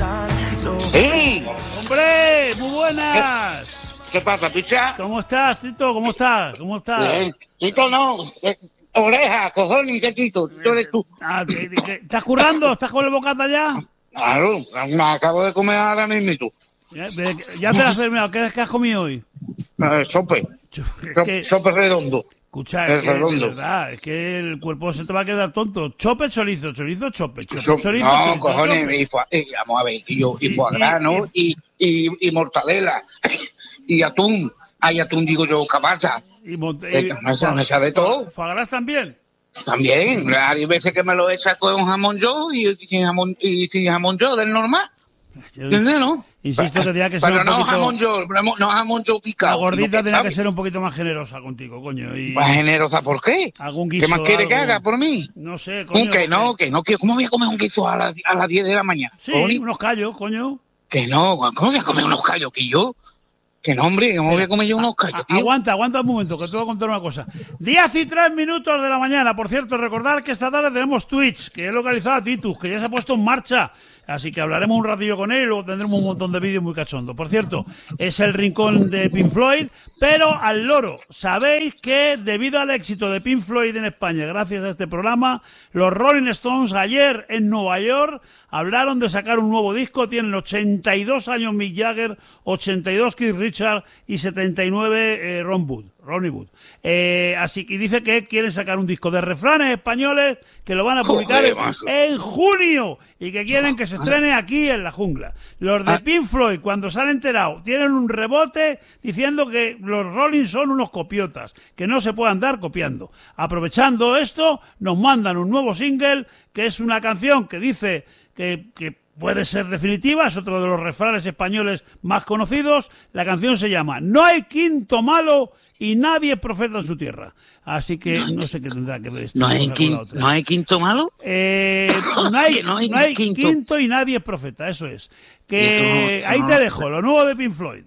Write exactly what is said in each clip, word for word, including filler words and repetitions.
¡Sí! ¡Hombre! ¡Muy buenas! ¿Qué pasa, picha? ¿Cómo estás, Tito? ¿Cómo estás? ¿Cómo estás? Bien. Tito no, eh, oreja, cojones, ¿qué Tito? Tito eres tú. Ah, ¿qué- qué- ¿Estás currando? ¿Estás con el bocata ya? Claro, me acabo de comer ahora mismo. Ya, ya te lo has terminado. ¿Qué es que has comido hoy? Eh, sope, Es que, sope redondo. escucha, El es que, de redondo. verdad, es que el cuerpo se te va a quedar tonto. Chope, chorizo, chorizo, chope, chope, So- chorizo, no, chorizo, cojones, chope. y foie- y, vamos a ver, y, yo, y Y- foie y- gras, ¿no? Y, y, y mortadela, y atún. Hay atún, digo yo, cabaza. Y, monte- Eh, y- me sa- me sabe todo. ¿Foie también? También, hay veces que me lo he sacado con jamón yo y sin jamón, y sin jamón yo del normal. Yo ¿Entiendes, no? insisto que tenía que ser Pero un no poquito... jamón yo, no, no jamón yo La picado. gordita sino tenía sabe. que ser un poquito más generosa contigo, coño. Y ¿Más generosa por qué? algún guiso. ¿Qué más quiere que algo- haga por mí? No sé, coño. Un que no, porque- que no, que ¿cómo voy a comer un guiso a las a las diez de la mañana? Sí, Coño, unos callos, coño. que no, ¿cómo voy a comer unos callos? Que yo, que no, hombre, ¿cómo voy a comer yo unos callos, A- tío? aguanta, aguanta un momento, que te voy a contar una cosa. diez y tres minutos de la mañana. Por cierto, recordar que esta tarde tenemos Twitch, que he localizado a Titus, que ya se ha puesto en marcha. Así que hablaremos un ratillo con él y luego tendremos un montón de vídeos muy cachondos. Por cierto, es el rincón de Pink Floyd, pero al loro. Sabéis que debido al éxito de Pink Floyd en España, gracias a este programa, los Rolling Stones ayer en Nueva York hablaron de sacar un nuevo disco. Tienen ochenta y dos años Mick Jagger, ochenta y dos Keith Richards y setenta y nueve eh, Ron Wood. Ronnie Wood. Eh, así que dice que quieren sacar un disco de refranes españoles que lo van a publicar Joder, en, macho. en junio y que quieren que se estrene aquí en la jungla. Los de Ah. Pink Floyd, cuando se han enterado, tienen un rebote diciendo que los Rolling son unos copiotas, que no se puede andar copiando. Aprovechando esto, nos mandan un nuevo single que es una canción que dice que, que puede ser definitiva, es otro de los refranes españoles más conocidos. La canción se llama No hay quinto malo y nadie es profeta en su tierra. Así que no, no sé qué tendrá que ver esto. ¿No hay, una con la quin- otra. ¿No hay quinto malo? Eh, no, hay, Que no hay no hay quinto. quinto y nadie es profeta, eso es. Que Eso no- eso ahí no- te dejo, lo nuevo de Pink Floyd.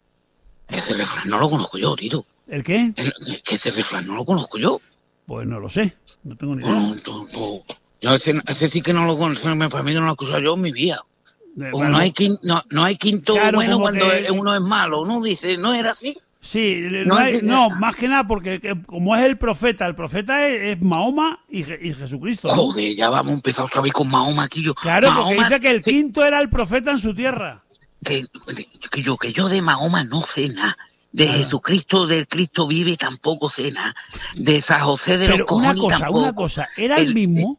Ese refrán no lo conozco yo, Tito. ¿El qué? El- que ese refrán no lo conozco yo. Pues no lo sé, no tengo ni idea. No, no, no. Yo ese, ese sí que no lo conozco, para mí no lo he escuchado yo en mi vida. Eh, O bueno, no, hay quin- no, no hay quinto Claro, bueno como cuando que- uno es malo, uno dice, ¿no era así? Sí, no, No hay- hay- no, más que nada porque que- como es el profeta, el profeta es, es Mahoma y, Je- y Jesucristo. ¿no? Joder, ya vamos a empezar otra vez con Mahoma aquí yo. Claro, porque Mahoma, dice que el quinto era el profeta en su tierra. que, que yo, que yo de Mahoma no sé nada. De Claro. Jesucristo, del Cristo vive, tampoco sé nada. De San José de Pero los cojones una cosa, tampoco. una cosa, ¿era el, El- mismo?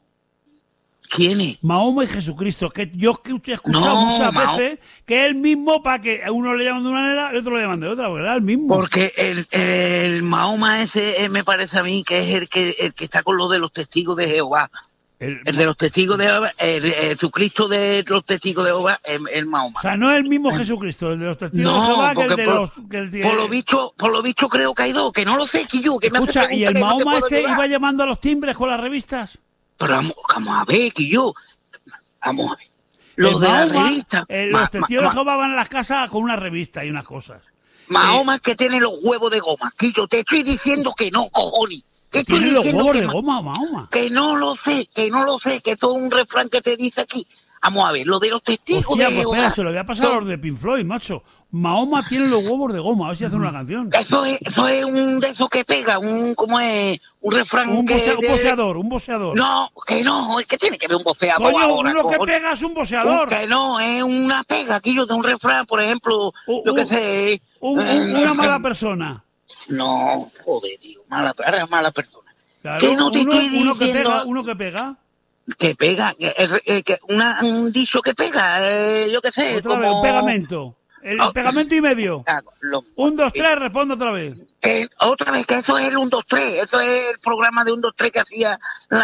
¿Quién es? Mahoma y Jesucristo, que yo que he escuchado No, muchas Maho- veces que es el mismo para que a uno le llaman de una manera y otro le llaman de otra, porque era el mismo. Porque el, el Mahoma ese eh, me parece a mí que es el que el que está con lo de los testigos de Jehová. El- El de los testigos de Jehová, el, el Jesucristo de los testigos de Jehová, el, el Mahoma. o sea, no es el mismo Jesucristo, el de los testigos No, de Jehová, que el porque de por- los... Que el de- Por lo visto, por lo visto creo que hay dos, que no lo sé, que yo, que me hace Escucha, ¿y preguntas el que no te Mahoma puedo este ayudar. iba llamando a los timbres con las revistas? Pero vamos, vamos a ver, que yo, vamos a ver. Los El de la Mahoma, revista. eh, Ma- los testigos ma- de Jehová van a las casas con una revista y unas cosas. Mahoma que tiene los huevos de goma. Que yo te estoy diciendo que no, cojones. Que estoy Tiene los diciendo huevos que, de ma- goma, Mahoma. que no lo sé, que no lo sé, que esto es un refrán que te dice aquí. Vamos a ver, lo de los testigos Hostia, de pues Jehová. espera, se lo voy a pasar a los de Pink Floyd, macho. Mahoma tiene los huevos de goma, a ver si hacen una canción. Eso es, eso es un de esos que pega, un, ¿cómo es? Un refrán Un, que... bosea- un de- boxeador, un boxeador. No, que no, es que tiene que ver un boceador Coño, ahora. uno que cojones. pega es un Un- boxeador. que no, es una pega, aquí yo de un refrán, por ejemplo, Un- yo qué un- sé... Un- eh, un- una mala persona. No, joder, tío, mala, ahora mala persona. Claro, que no te uno, estoy uno que diciendo- pega, uno que pega. Que pega, que, es- eh, que una, un dicho que pega, eh, yo qué sé, Otra vez, como... un pegamento. El Oh. pegamento y medio. Ah, lo- Un, dos, tres, responde otra vez. Que, otra vez, que eso es el uno, dos, tres, eso es el programa de uno, dos, tres que hacía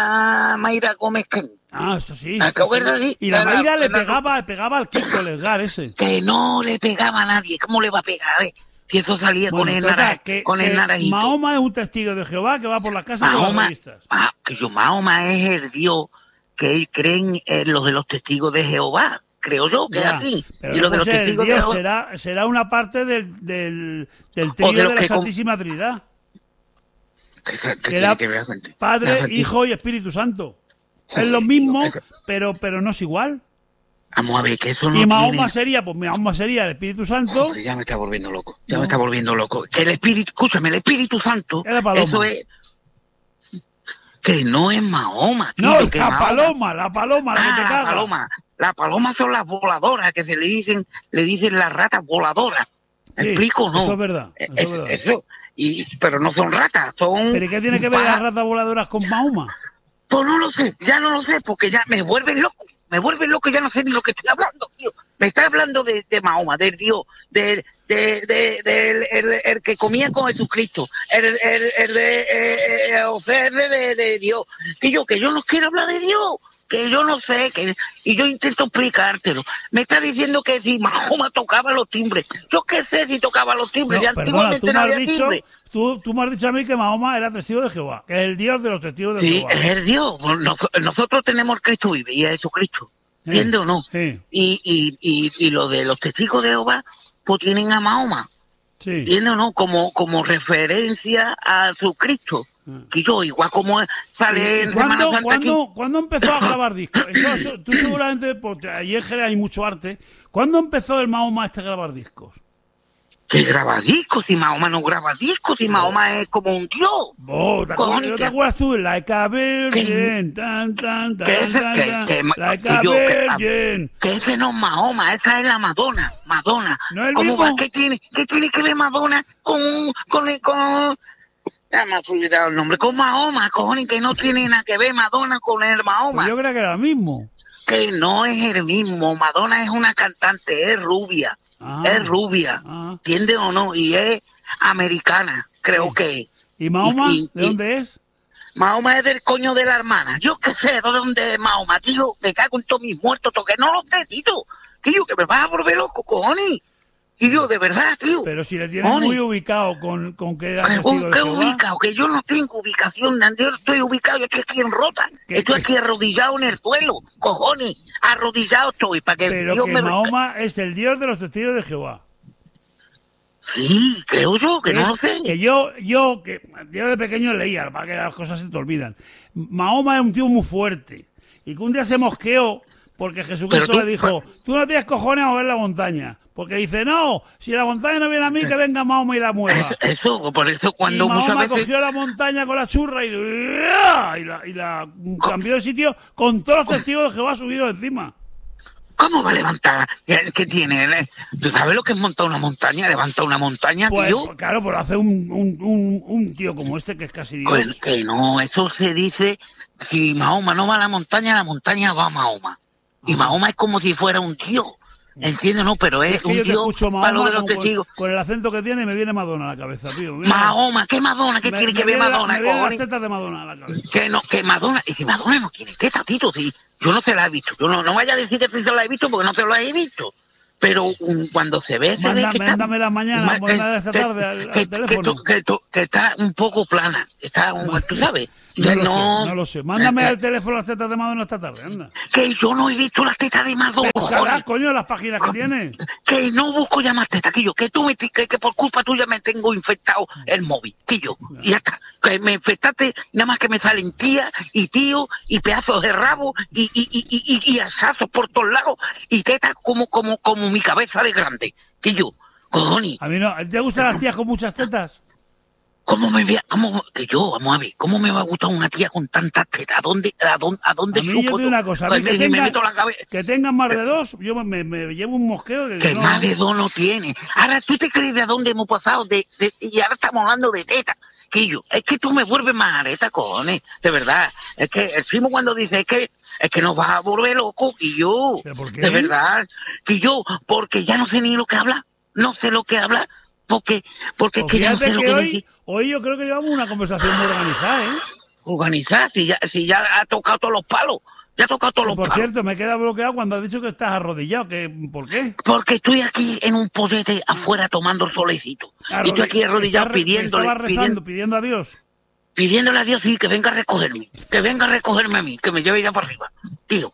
la Mayra Gómez Ken. Ah, eso sí. Ah, eso ¿te acuerdas? sí. Sí. Y la Era- Mayra le era- pegaba, le pegaba al Kiko, el Edgar ese. Que no le pegaba a nadie, ¿cómo le va a pegar? eh? Si eso salía Bueno, con el, total, nara- que- con el que naranjito. Mahoma es un testigo de Jehová que va por las casas con las Mahoma, revistas. ah, que yo, Mahoma es el Dios que creen en los de los testigos de Jehová, creo yo, que es Ya, así. pero Y no los de puede los ser el testigos de Dios, Jehová... será, será una parte del, del, del trío de de, los la que com- Santísima Trinidad. ¿Qué, se- qué Que tiene era que ver la gente? La Padre, gente- Hijo y Espíritu Santo. Sí, Es lo tío, mismo, ese- pero, pero no es igual. Vamos a ver, que eso no Y Mahoma tiene... sería, pues Mahoma sería el Espíritu Santo. Hombre, ya me está volviendo loco, ya No. me está volviendo loco. Que el Espíritu, escúchame, el Espíritu Santo, Es la paloma. eso es... Que no es Mahoma. No, tío, que la Mahoma- paloma, la paloma, la que Ah, te la caga. paloma. La paloma son las voladoras, que se le dicen, le dicen las ratas voladoras. ¿Me Sí, explico o no? eso es verdad, eso es Es- verdad. eso, y, pero no son ratas, son... ¿Pero y qué tiene que ver pa- las ratas voladoras con Mahoma? Pues no lo sé, ya no lo sé, porque ya me vuelven loco, me vuelven loco, ya no sé ni lo que estoy hablando, tío. Me está hablando de, de Mahoma, del Dios, del de, de, del el, el que comía con Jesucristo, el, el, el de, eh, eh, o sea, el de, de, de Dios. Que yo, que yo no quiero hablar de Dios, que yo no sé, que y yo intento explicártelo. Me está diciendo que si Mahoma tocaba los timbres, yo qué sé si tocaba los timbres, No, ya perdona, antiguamente tú no me, has había dicho, timbres. tú, tú me has dicho a mí que Mahoma era testigo de Jehová, que es el Dios de los testigos de Sí, Jehová. es el Dios. Nos- nosotros tenemos el Cristo vive y a Jesucristo. ¿Entiendes o no? Sí, Y, y, y, y lo de los testigos de Jehová, pues tienen a Mahoma. sí. ¿Entiendes o no? Como, como referencia a su Cristo. Que yo, igual como sale ¿Y en Semana ¿Cuándo, Santa aquí. ¿cuándo, ¿Cuándo empezó a grabar discos? Eso, eso- tú seguramente, porque ahí en Jerez hay mucho arte. ¿Cuándo empezó el Mahoma este a grabar discos? Que graba discos, y Mahoma no graba discos, y Mahoma es como un dios. Oh, ¿te, acuerdas, Cojones, ¿no te que- acuerdas tú? Like a virgin, tan, tan, tan, que ese- tan, que- tan, que- like que a yo- que- virgin. Que ese no es Mahoma, esa es la Madonna, Madonna. ¿No es el ¿Cómo mismo? va? ¿Qué tiene, qué tiene que ver Madonna con, con, con, ya me ha olvidado el nombre, con Mahoma, cojones, que no tiene nada que ver Madonna con el Mahoma? Pues yo creo que era el mismo. Que no es el mismo, Madonna es una cantante, es rubia, Ah, es rubia, ah. ¿entiendes o no? Y es americana, creo Sí. que. ¿Y Mahoma? Y- y- ¿De dónde es? Mahoma es del coño de la hermana. Yo qué sé de dónde es Mahoma, tío. Me cago en todos mis muertos, que no lo sé, tío. Tío, que me vas a volver loco, cojones. Tío, de verdad, tío. Pero si le tienes Cojones. muy ubicado con, con que era Que, testigo de que Jehová. ubicado, que yo no tengo ubicación, yo no estoy ubicado, yo estoy aquí en Rota. ¿Qué- Estoy qué? aquí arrodillado en el suelo, cojones. Arrodillado estoy, para que Pero Dios que me... Mahoma es el Dios de los testigos de Jehová. Sí, creo yo, que no Es lo sé. Que yo, yo, que yo de pequeño leía, para que las cosas se te olvidan. Mahoma es un tío muy fuerte. Y que un día se mosqueó porque Jesucristo Pero tú- le dijo, tú no tienes cojones a mover la montaña. Porque dice, no, si la montaña no viene a mí, que venga Mahoma y la mueva. Eso, eso, por eso cuando y muchas Mahoma veces... cogió la montaña con la churra y, y la, y la cambió de sitio con todos los testigos de Jehová subidos encima. ¿Cómo va a levantar? ¿Qué tiene? ¿Tú sabes lo que es montar una montaña? Levantar una montaña, Pues, tío. pues claro, pero hace un, un, un, un tío como este que es casi Dios. Pues que no, eso se dice, si Mahoma no va a la montaña, la montaña va a Mahoma. Y Mahoma es como si fuera un dios, ¿entiendes? No, pero es, Es que un yo te dios escucho para lo Mahoma de los como con, testigos. con el acento que tiene me viene Madonna a la cabeza, tío. Mira, Mahoma, ¿qué Madonna? ¿Qué me- tiene me que ver viene la- Madonna, Me vienen las cojones? tetas de Madonna a la cabeza. Que no, que Madonna, y si Madonna no tiene teta, Tito, si yo no se la he visto, yo no, no vaya a decir que sí se la he visto porque no te lo he visto. Pero um, cuando se ve, se Manda- ve que está... mándamela mañana, ma- mándamela que- esta que- tarde al- al que- que teléfono. tú- que tú- que está un poco plana, está, un, tú sabes. No Que lo no, sé, no lo sé. Mándame eh, al teléfono las tetas de Madonna esta tarde, anda. que yo no he visto las tetas de Madonna, Buscarás, cojones. coño, las páginas que tiene. Que no busco ya más tetas, que yo, que tú me, que, que por culpa tuya me tengo infectado el móvil, que yo, y ya está. Que me infectaste, nada más que me salen tía y tío y pedazos de rabo y, y, y, y, y, y asazos por todos lados y tetas como, como, como mi cabeza de grande, que yo, cojones. A mí no. ¿Te gustan las tías con muchas tetas? ¿Cómo me voy a- cómo, que yo, vamos a ver, cómo me va a gustar una tía con tantas tetas? ¿A dónde, a dónde, a dónde A mí supo yo te digo una cosa, a mí Que que si me tenga- meto la cabeza, Que tengan más de dos, yo me, me llevo un mosqueo que, que no, más de dos no tiene. Ahora, ¿tú te crees de a dónde hemos pasado? De, de- y ahora estamos hablando de teta. Quillo, es que tú me vuelves más areta, cojones, de verdad. Es que el Simo cuando dice, es que es que nos vas a volver loco, Quillo. ¿Pero por qué? De verdad, Quillo, porque ya no sé ni lo que habla, no sé lo que habla, porque, porque es Pues que ya no fíjate sé lo que que hoy, decir. hoy yo creo que llevamos una conversación muy organizada, ¿eh? Organizar, si ya, si ya ha tocado todos los palos, ya ha tocado todos los Por palos. cierto, me he quedado bloqueado cuando has dicho que estás arrodillado. Que, ¿por qué? Porque estoy aquí en un pollete afuera tomando el solecito. Y estoy aquí arrodillado Estás re- pidiéndole, estabas rezando, pidiendo, pidiendo a Dios. pidiéndole a Dios sí, que venga a recogerme, que venga a recogerme a mí, que me lleve ya para arriba, tío,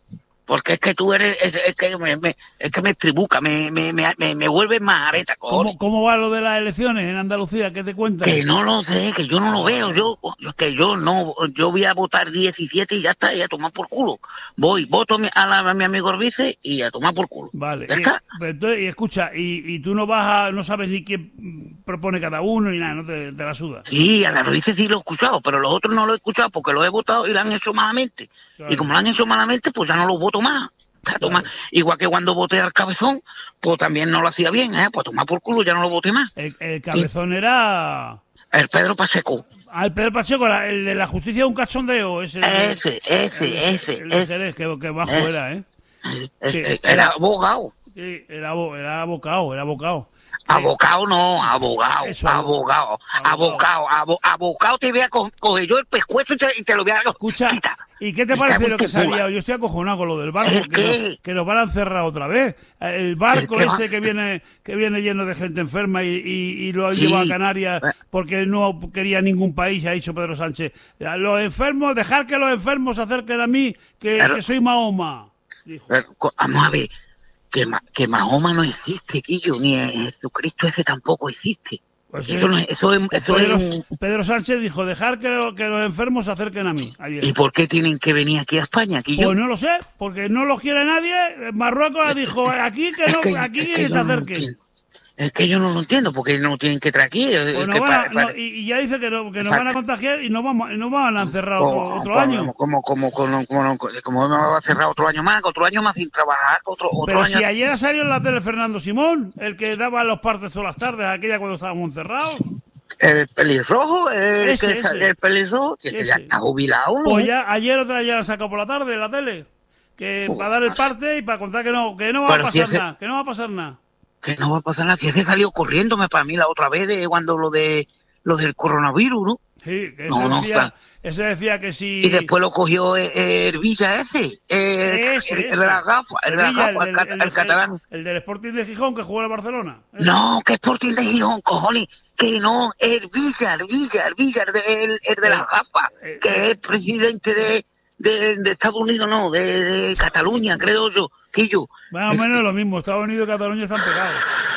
Porque es que tú eres, es, es que me, me, es que me tribuca, me, me, me, me, me vuelves más areta, ¿Cómo, ¿Cómo va lo de las elecciones en Andalucía? ¿Qué te cuentan? Que no lo sé, que yo no lo veo, yo, que yo no, yo voy a votar diecisiete y ya está, y a tomar por culo. Voy, voto a mi, a, la, a mi amigo Orbice y a tomar por culo. Vale. ¿Ya y, está? Entonces, y escucha, y, y tú no vas a, no sabes ni qué propone cada uno ni nada, no te, te la suda. Sí, a la Orbice sí lo he escuchado, pero los otros no lo he escuchado porque lo he votado y lo han hecho malamente. Claro. Y como lo han hecho malamente, pues ya no los voto más. Claro. Igual que cuando voté al Cabezón, pues también no lo hacía bien, ¿eh? Pues tomar por culo, ya no lo voté más. El, el Cabezón sí. Era... El Pedro Pacheco. Ah, el Pedro Pacheco, el de la justicia de un cachondeo. Ese, ese, ese, ese. El, ese, el, ese. Que, que bajo ese. Era, ¿eh? Ese, era, era abogado. Sí, era, era abogado, era abogado. Abogado no, abogado, Eso, abogado, abogado, abogado, abogado te voy a co coger yo el pescuezo y te, y te lo voy a... Escucha, Quita. ¿Y qué te parece lo que salía? Yo estoy acojonado con lo del barco, que, no, que nos van a encerrar otra vez. El barco ese va? que viene que viene lleno de gente enferma y, y, y lo ha sí. llevado a Canarias porque no quería ningún país, ha dicho Pedro Sánchez. Los enfermos, dejar que los enfermos se acerquen a mí, que, Pero, que soy Mahoma. Dijo. Vamos a ver. Que, que Mahoma no existe, Quillo, ni Jesucristo ese tampoco existe. Pues eso, no, eso, es, eso Pedro, es... Pedro Sánchez dijo, dejar que, lo, que los enfermos se acerquen a mí. Ayer. ¿Y por qué tienen que venir aquí a España, Quillo? Pues no lo sé, porque no los quiere nadie. Marruecos dijo, aquí que no, es que, aquí que, que se acerquen. No es que yo no lo entiendo, porque no tienen que traer aquí. Pues no que van, para, para, no, y ya dice que, no, que nos van a contagiar y no vamos, no van a encerrar otro, oh, otro año. Como, como, como, como, como me va a cerrar otro año más, otro año más sin trabajar, otro, otro Pero año. si ayer salió en la tele Fernando Simón, el que daba los partes todas las tardes, aquella cuando estábamos encerrados. El pelirrojo, el, ese, que ese. el pelirrojo, que ese. ya está jubilado, ¿no? Pues ya, ayer otra ya la sacó por la tarde en la tele, que oh, para dar el parte y para contar que no, que no va a pasar si ese... nada, que no va a pasar nada. Que no va a pasar nada, si ese salió corriéndome para mí la otra vez de cuando lo de lo del coronavirus, ¿no? Sí, que ese, no, decía, no, ese decía que si... Y después lo cogió Hervilla ese, eh, ese, el, ese. el de la gafa, el de la gafa, el, el, el, el catalán. El del Sporting de Gijón que jugó en Barcelona. ¿Ese? No, que Sporting de Gijón, cojones, que no, Hervilla, Hervilla, Hervilla, el de, el, el de la gafa, eh, que eh, es presidente de, de, de Estados Unidos, no, de, de Cataluña, creo yo, que yo. Más o menos lo mismo, Estados Unidos y Cataluña están pegados.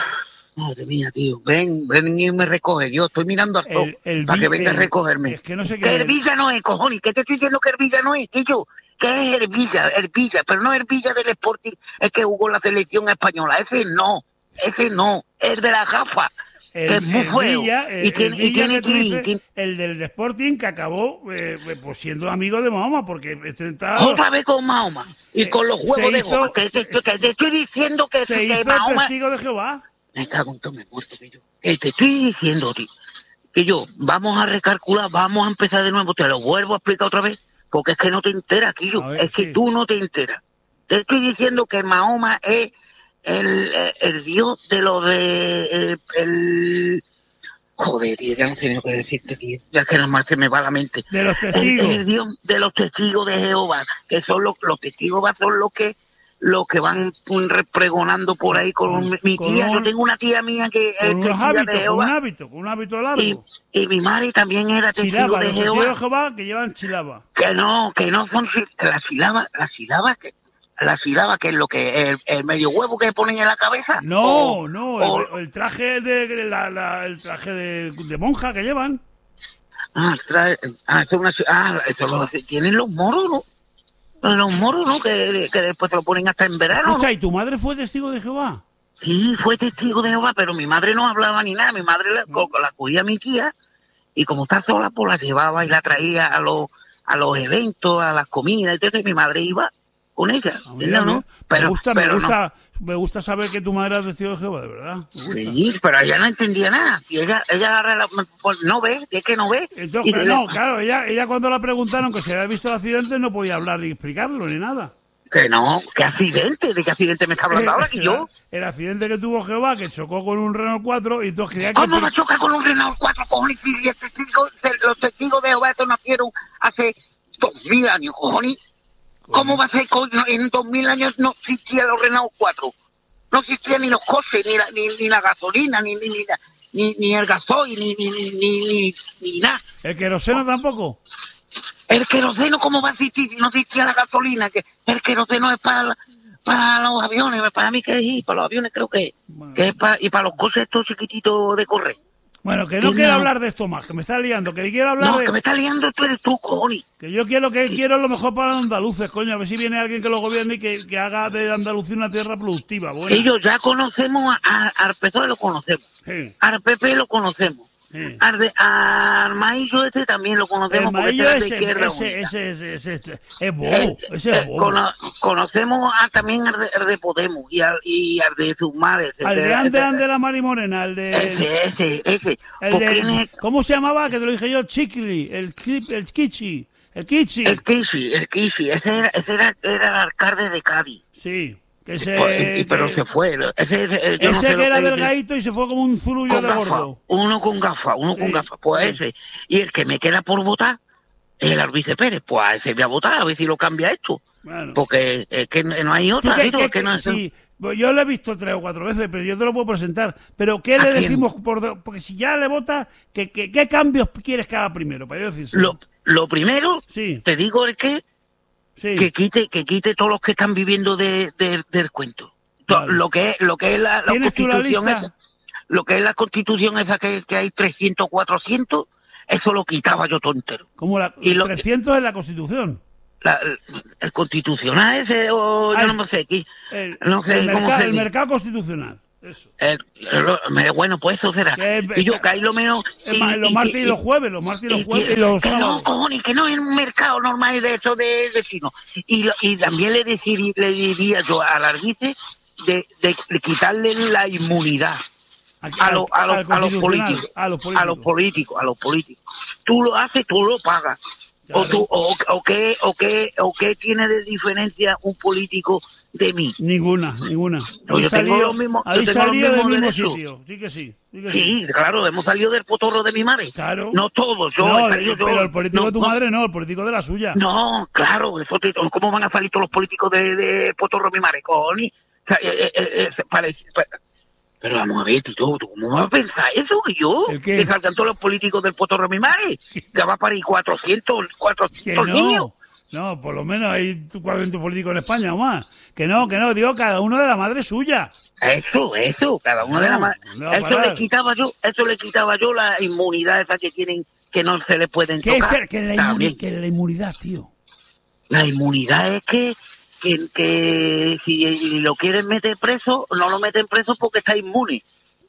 Madre mía, tío. Ven, ven y me recoge. Dios, estoy mirando al top para que venga a recogerme. Es que no sé qué. Que Hervilla no es, cojones. ¿Qué te estoy diciendo que Hervilla no es? Que yo, que es Hervilla, Hervilla, pero no Hervilla del Sporting, es que jugó la selección española. Ese no, ese no, es de la gafa. El, que es muy feo. Villa, el, y tiene, el, y tiene, dice, tiene el del Sporting que acabó eh, pues siendo amigo de Mahoma, porque está... otra vez con Mahoma y eh, con los huevos de hizo, goma. Que te, que te estoy diciendo que se que hizo Mahoma... testigo de Jehová. Me cago en todo, me muerto, que yo. Que te estoy diciendo, tío, que yo, vamos a recalcular, vamos a empezar de nuevo, te lo vuelvo a explicar otra vez, porque es que no te enteras, que yo, es que sí. Tú no te enteras. Te estoy diciendo que Mahoma es el, el, el dios de lo de... El, el, joder, tío, ya no sé ni lo que decirte, tío, ya que nomás se me va la mente. De los testigos. El, el dios de los testigos de Jehová, que son los, los testigos, son los que... los que van pregonando por ahí con, con mi tía. Con un, yo tengo una tía mía que es testiga de Jehová. Con un hábito, con un hábito largo. Y, y mi madre también era testigo chilaba, de los Jehová. de Jehová que llevan chilaba. Que no, que no son que la sílaba, la sílaba que la sílaba que es lo que el, el medio huevo que ponen en la cabeza. No, o, no, o, el, el traje de la, la, el traje de, de monja que llevan. Ah, trae, ah, eso, una, ah, eso lo tienen los moros, ¿no? Los moros, ¿no? Que, que después te lo ponen hasta en verano. Escucha, ¿no? ¿y tu madre fue testigo de Jehová? Sí, fue testigo de Jehová, pero mi madre no hablaba ni nada. Mi madre la, ¿no? la cogía a mi tía y como está sola, pues la llevaba y la traía a los a los eventos, a las comidas. Entonces mi madre iba con ella, ah, mira, ¿no? Pero, me gusta, pero me gusta, no. me gusta saber que tu madre era testigo de Jehová, de verdad. Sí, pero ella no entendía nada. Y ella, ella no ve, es que no ve. Entonces, y no, le... claro, ella, ella cuando la preguntaron que si había visto el accidente no podía hablar ni explicarlo ni nada. Que no, ¿qué accidente? ¿De qué accidente me está hablando eh, ahora? Que yo. El accidente que tuvo Jehová, que chocó con un Renault cuatro y todos creían que... ¿Cómo que... va a chocar con un Renault cuatro, cojones? Si los testigos, los testigos de Jehová estos nacieron hace dos mil años, cojones. ¿Cómo va a ser? En dos mil años no existían los Renault cuatro. No existían ni los coches, ni la, ni, ni la gasolina, ni, ni, ni, ni, ni el gasoil, ni, ni, ni, ni, ni, ni nada. ¿El queroseno tampoco? El queroseno, ¿cómo va a existir si no existía la gasolina? Que el queroseno es para, para los aviones, para mí que es, y para los aviones creo que, bueno. que es para, y para los coches estos chiquititos de correr. Bueno, que no quiero no? hablar de esto más, que me está liando, que quiero hablar no, de... que me está liando tú eres tú, cojones. Que yo quiero que quiero lo mejor para los andaluces, coño, a ver si viene alguien que lo gobierne y que, que haga de Andalucía una tierra productiva. Buena. Ellos ya conocemos, a, al P S O E lo conocemos, sí. Al P P lo conocemos. Sí. Al, de, al Maillo este también lo conocemos porque este es de izquierda ese, ese, ese, ese, ese es bobo, eh, ese es bobo. Cono, conocemos a, también al de, al de Podemos y al, y al de Sumar ese. Al de Anderán de la Mari Morena, el de... Ese, ese, ese. El de, es, ¿cómo se llamaba? Que te lo dije yo, Chicli, el, el Kichi, el Kichi. El Kichi, el Kichi, ese era, ese era, era el alcalde de Cádiz. Sí. Que se, pues, pero que, se fue. Ese, ese, ese no sé que era delgadito y se fue como un zurullo de gafa, gordo. Uno con gafas, uno sí, con gafas. Pues sí. Ese. Y el que me queda por votar es el Arbice Pérez. Pues a ese voy a votar, a ver si lo cambia esto. Bueno. Porque es que no hay otra. ¿Qué, qué, que no es sí, yo lo he visto tres o cuatro veces, pero yo te lo puedo presentar. Pero ¿qué le decimos? Por, porque si ya le vota, ¿qué, qué, ¿qué cambios quieres que haga primero? Para yo decir lo, lo primero, sí. te digo es que, sí. que, quite, que quite todos los que están viviendo de, de, del cuento. Vale. Lo que es lo que es la, la constitución la esa, lo que es la constitución esa que, que hay trescientos, cuatrocientos, eso lo quitaba yo todo entero. ¿Cómo la y lo, trescientos es la constitución? La, el, el constitucional ese o yo no sé aquí, el, no sé el cómo mercado, se el mercado constitucional. Eso. El, el, bueno, pues eso será. Que, y yo caí lo menos. Y, y, los martes y, y los jueves, los martes y los jueves. Y, y los que sábados. no, cojones, que no es un mercado normal de eso de vecinos. Y, y también le, decir, le diría yo al Arbice de, de, de quitarle la inmunidad Aquí, a, lo, a, lo, a, los políticos, a los políticos. A los políticos, a los políticos. Tú lo haces, tú lo pagas. Claro. O, tú, o, o, qué, o, qué, ¿O qué tiene de diferencia un político de mí? Ninguna, ninguna. No, yo salido, tengo los mismos, habéis yo tengo salido los mismos del derechos. mismo sitio. Sí que sí. Sí, que sí, sí, claro, hemos salido del potorro de mi madre. Claro. No todos, yo no, he salido pero yo. el político no, de tu no, madre no, el político de la suya. No, claro, eso te, ¿cómo van a salir todos los políticos de, de potorro de mi madre? Coni. O sea, eh, eh, eh, parece, pero vamos a ver, Tito, ¿cómo vas a pensar eso? Que yo, que salgan todos los políticos del potorro de mi madre, que va para ir cuatrocientos, cuatrocientos no, niños. No, por lo menos hay cuatrocientos políticos en España o más. Que no, que no, digo, cada uno de la madre suya. Eso, eso, cada uno no, de la madre. No eso le quitaba yo, eso le quitaba yo la inmunidad esa que tienen, que no se les pueden ¿Qué tocar. Es que, la inmunidad, que la inmunidad, tío? La inmunidad es que Que, que si lo quieren meter preso, no lo meten preso porque está inmune.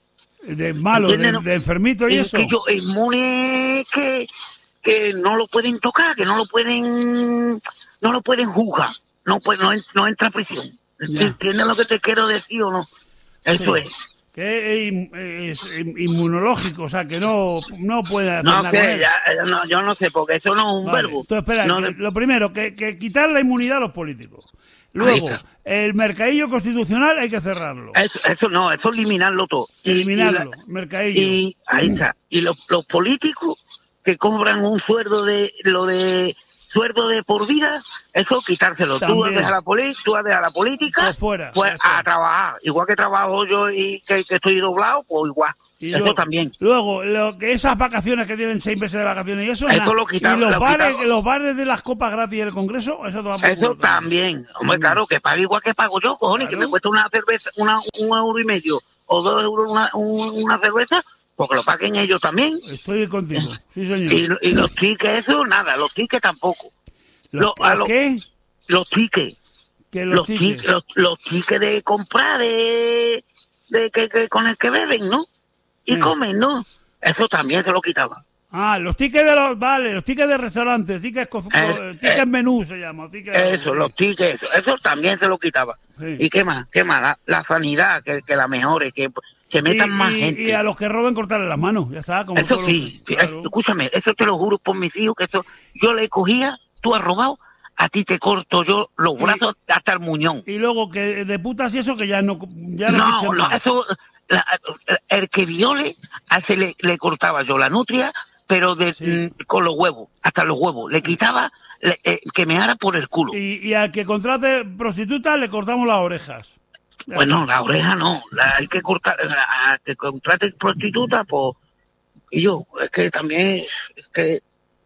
De malo, de, de enfermito y es eso. Que yo, inmune que, que no lo pueden tocar, que no lo pueden, no lo pueden juzgar, no, pues, no, no entra a prisión. Ya. ¿Entiendes lo que te quiero decir o no? Eso sí. es. Que es, es inmunológico, o sea, que no, no puede hacer no nada sé, con él. Ya, no, yo no sé, porque eso no es un vale. verbo. Entonces, espera, no, que, de... lo primero, que, que quitar la inmunidad a los políticos. Luego, el mercadillo constitucional hay que cerrarlo. Eso, eso no, eso eliminarlo todo. Eliminarlo, y la, mercadillo. Y ahí está. Y los, los políticos que cobran un sueldo de, lo de, sueldo de por vida, eso quitárselo. También. Tú vas a dejar la, poli tú vas a dejar la política, por fuera, pues a trabajar. Igual que trabajo yo y que, que estoy doblado, pues igual. Y eso luego, también. Luego, lo que esas vacaciones que tienen seis meses de vacaciones y eso, eso nada. Lo quitaron. Y los lo bares, quitaron. los bares de las copas gratis del Congreso, eso, eso también. Hombre, claro, que pague igual que pago yo, cojones, claro. Que me cuesta una cerveza, una, un euro y medio o dos euros una, un, una cerveza, porque lo paguen ellos también. Estoy contigo, sí señor. Y, y los tickets, eso, nada, los tickets tampoco. ¿Los, los, los qué? Los tickets. ¿Qué los, los tickets? Los, los tickets de comprar, de, de que, que con el que beben, ¿no? Y sí. Comen, ¿no? Eso también se lo quitaba. Ah, los tickets de los, vale, los tickets de restaurantes, tickets, eh, tickets eh, menú se llama. Tickets eso, de... los tickets, eso, eso también se lo quitaba. Sí. ¿Y qué más? ¿Qué más? La, la sanidad, que, que la mejore, que, que metan y, más y, gente. Y a los que roben cortarle las manos, ya está. Como eso sí, los... sí claro. es, escúchame, eso te lo juro por mis hijos, que eso, yo le cogía, tú has robado, a ti te corto yo los brazos y, hasta el muñón. Y luego que de putas y eso que ya no... Ya no, no, no eso... La, el que viole, a ese le, le cortaba yo la nutria, pero de, sí. con los huevos, hasta los huevos. Le quitaba le, eh, que me haga por el culo. Y, y al que contrate prostituta le cortamos las orejas. Pues no, la oreja no. La, hay que cortar, a que contrate prostituta, pues... Y yo, es que también... Es que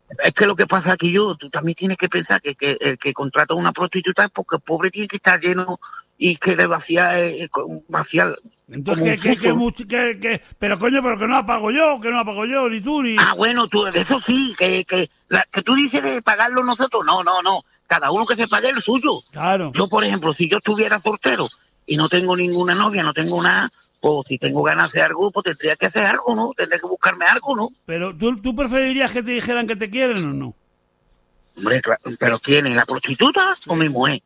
Es que lo que pasa aquí yo, tú también tienes que pensar que, que el que contrata a una prostituta es porque el pobre tiene que estar lleno y que le vacía, eh, vaciar. Entonces, que, que, que, que, que, pero coño, pero que no la pago yo, que no la pago yo, ni tú, ni... Ah, bueno, tú, de eso sí, que, que, la, que tú dices de pagarlo nosotros, no, no, no, cada uno que se pague el suyo. Claro. Yo, por ejemplo, si yo estuviera soltero y no tengo ninguna novia, no tengo nada, pues si tengo ganas de hacer algo, pues tendría que hacer algo, ¿no? Tendría que buscarme algo, ¿no? Pero, ¿tú, tú preferirías que te dijeran que te quieren o no? Hombre, claro, pero ¿quién? ¿La prostituta o mi mujer?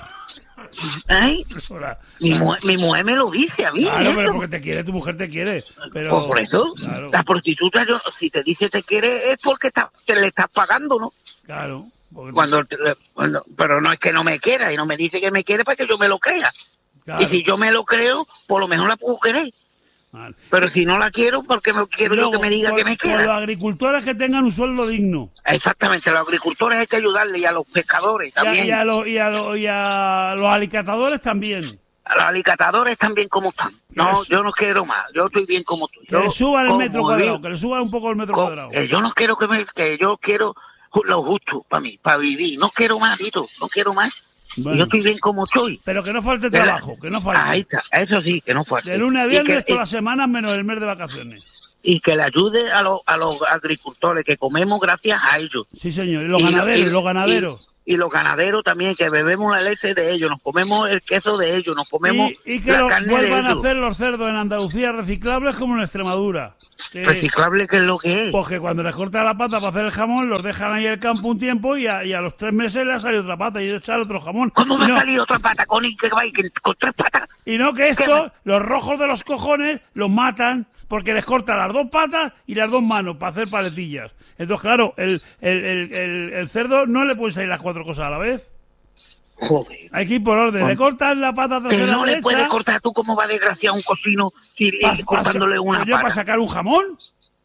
¿Eh? Mi, mu mi mujer me lo dice a mí. Claro, eso. pero porque te quiere, tu mujer te quiere. Pero... Pues por eso, claro. La prostituta, yo, si te dice te quiere, es porque está, te le estás pagando, ¿no? Claro. Porque... Cuando, cuando, pero no es que no me quiera, y no me dice que me quiere para que yo me lo crea. Claro. Y si yo me lo creo, por lo menos la puedo querer. Vale. Pero si no la quiero, porque me quiero luego, yo que me diga por, que me quiera. Por los agricultores que tengan un sueldo digno. Exactamente, a los agricultores hay que ayudarle y a los pescadores también. Y a, y a, los, y a, los, y a los alicatadores también. A los alicatadores también como están. No, yo no quiero más, yo estoy bien como estoy. Que yo, le suban el metro cuadrado, bien, que le suban un poco el metro co cuadrado. Eh, yo no quiero que me, que yo quiero lo justo para mí, para vivir. No quiero más, Tito, no quiero más. Bueno, yo estoy bien como estoy. Pero que no falte trabajo, la... que no falte. Ahí está, eso sí, que no falte. De lunes a viernes todas las semanas menos el mes de vacaciones. Y que le ayude a los, a los agricultores, que comemos gracias a ellos. Sí, señor, y los y ganaderos, y, los ganaderos. Y, y los ganaderos también, que bebemos la leche de ellos, nos comemos el queso de ellos, nos comemos y, y que la lo, carne de ellos. Vuelvan a hacer los cerdos en Andalucía reciclables como en Extremadura. Que, ¿reciclable qué es lo que es? Porque cuando les cortan la pata para hacer el jamón, los dejan ahí el campo un tiempo y a, y a los tres meses le ha salido otra pata y echar otro jamón. ¿Cómo me no, ha salido otra pata, Connie? ¿Que va con tres patas? Y no que esto, los rojos de los cojones, los matan porque les cortan las dos patas y las dos manos para hacer paletillas. Entonces, claro, el, el, el, el, el cerdo no le puede salir las cuatro cosas a la vez. Joder. Hay que ir por orden. Le cortas la pata trasera. Que no derecha, le puedes cortar tú como va desgraciado un cocino si, pa, cortándole una pata. ¿Yo para sacar un jamón?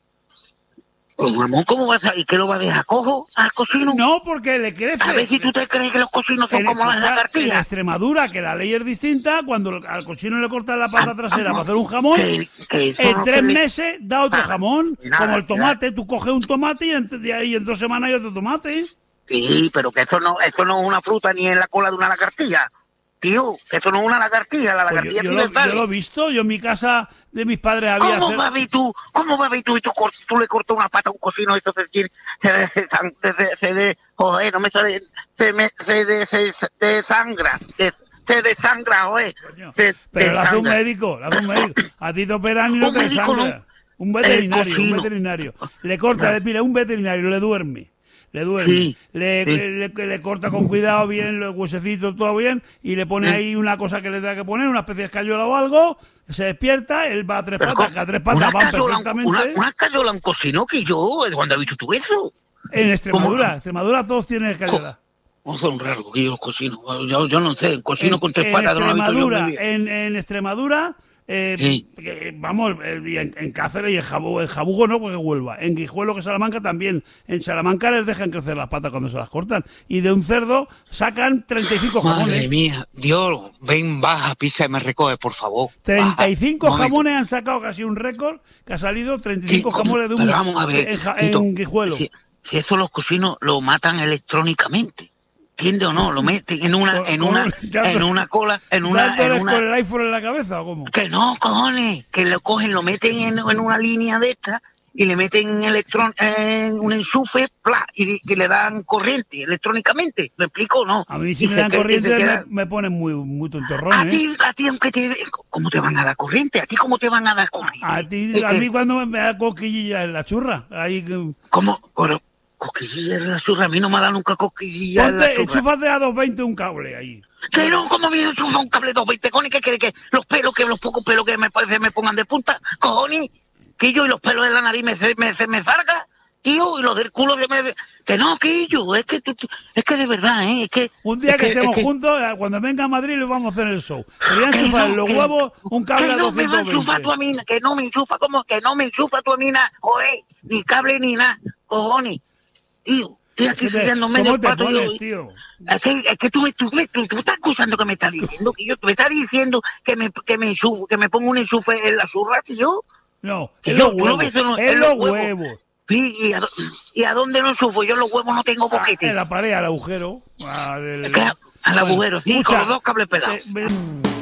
¿Un jamón cómo vas a...? ¿Y qué lo va a dejar cojo al cocino? No, porque le crece. A ver si tú te crees que los cocinos son en, como las lagartijas. En Extremadura, que la ley es distinta, cuando al cochino le cortan la pata ah, trasera ah, para hacer un jamón, que, que en no tres meses le... da otro ah, jamón. Nada, como el tomate, nada. Tú coges un tomate y en, y en dos semanas hay otro tomate. Sí, pero que eso no, eso no es una fruta ni en la cola de una lagartija. Tío, que eso no es una lagartija, la lagartija pues yo, yo, lo, yo lo he visto, yo en mi casa de mis padres había... ¿Cómo hacer... va a ver tú? ¿Cómo va a ver tú? Y tú, tú le cortas una pata a un cocino y esto se se se, se, se de... Joder, no me sale... Se me... Se de... Se desangra. Se, se desangra, joder. Se pero lo hace un médico, lo hace un médico. A ti te operan y no te desangra. No. Un veterinario, un veterinario. Le corta, le pide un veterinario, le duerme. Le duerme, sí, le, sí. Le, le, le corta con cuidado bien los huesecitos, todo bien, y le pone sí. ahí una cosa que le da que poner, una especie de escayola o algo, se despierta, él va a tres Pero patas, que a tres patas van perfectamente. Una, una escayola, un cocino que yo, ¿cuándo has visto tú eso? En Extremadura, en Extremadura todos tienen escayola. No son raros que yo los cocinos, yo, yo no sé, cocino en, con tres patas no lo he visto yo muy bien. En, en Extremadura... Eh, sí. eh, vamos, eh, en, en Cáceres y en, Jabu, en Jabugo no, porque Huelva. En Guijuelo, que Salamanca, también. En Salamanca les dejan crecer las patas cuando se las cortan. Y de un cerdo sacan treinta y cinco jamones. Madre mía, Dios, ven, baja, pisa y me recoge, por favor. treinta y cinco baja, jamones han sacado casi un récord, que ha salido treinta y cinco jamones de un... Pero vamos a ver, en, Tito, en Guijuelo. Si, si eso los cocinos lo matan electrónicamente. ¿Entiende o no? Lo meten en una, en una, en una cola, en una, en una... con el iPhone en la cabeza o cómo? Que no, cojones, que lo cogen, lo meten en, en una línea de esta y le meten electrón, en un enchufe, pla, y, y le dan corriente electrónicamente. ¿Me explico o no? A mí si me dan corriente queda... me, me ponen muy, muy tontorrón, A ¿eh? ti, a ti, aunque te... ¿Cómo te van a dar corriente? ¿A ti cómo te van a dar corriente? A, a ti, a mí cuando me da cosquillilla en la churra. Ahí... ¿Cómo? Pero, cosquillilla en la churra, a mí no me ha dado nunca cosquillilla en la churra. Enchúfate a doscientos veinte un cable ahí. Que no, ¿cómo me enchufa un cable doscientos veinte? Cojones, ¿qué quiere que los pelos, que los pocos pelos que me parece me pongan de punta? Cojones, que yo y los pelos de la nariz me, me, se me salga, tío, y los del culo de me... Que no, que yo, es que tú, es que de verdad, ¿eh? Es que... Un día es que, que estemos es que... juntos, cuando venga a Madrid, le vamos a hacer el show. Quería enchufar no, los que, huevos, un cable que a no me va a doscientos veinte. enchufar tu amina, que no me enchufa, ¿cómo? Que no me enchufa tu amina, joder, ni cable ni nada, cojones, tío. Estoy aquí siguiendo medio el pato. Pones, yo, tío? Es que, es que tú, tú, tú, tú estás acusando que me estás diciendo, que yo, tú me estás diciendo que me, que me enchufo, que me pongo un enchufe en la zurra, tío. No, que es yo, los huevos, ves, no, es los huevos. huevos. Sí, ¿y a, ¿y a dónde no sufro? Yo los huevos no tengo boquete. Ah, en la pared, al agujero. Ah, del... Al agujero, sí, Escucha, con los dos cables pelados. Te...